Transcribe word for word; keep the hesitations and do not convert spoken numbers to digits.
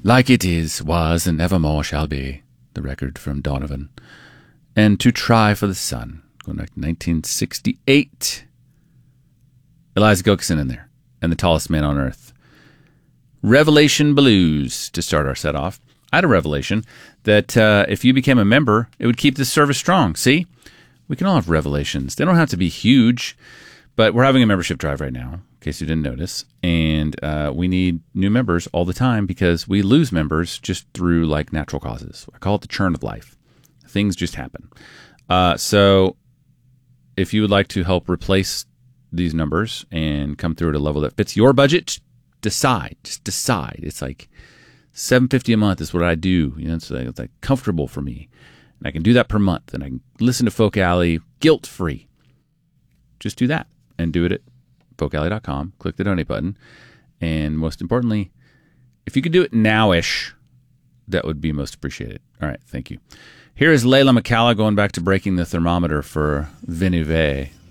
Like it is, was, and evermore shall be. The record from Donovan. And To Try for the Sun. Going back to nineteen sixty-eight. Eliza Gilkyson in there. And The Tallest Man on Earth. Revelation Blues to start our set off. I had a revelation that uh, if you became a member, it would keep this service strong. See? We can all have revelations. They don't have to be huge, but we're having a membership drive right now, in case you didn't notice. And uh, we need new members all the time because we lose members just through like natural causes. I call it the churn of life. Things just happen. Uh, so if you would like to help replace these numbers and come through at a level that fits your budget, decide. Just decide. It's like seven dollars and fifty cents a month is what I do. You know, it's like, it's like comfortable for me. And I can do that per month. And I can listen to Folk Alley guilt-free. Just do that. And do it at folk alley dot com. Click the donate button. And most importantly, if you could do it now-ish, that would be most appreciated. All right, thank you. Here is Layla McCalla going back to breaking the thermometer for Venive.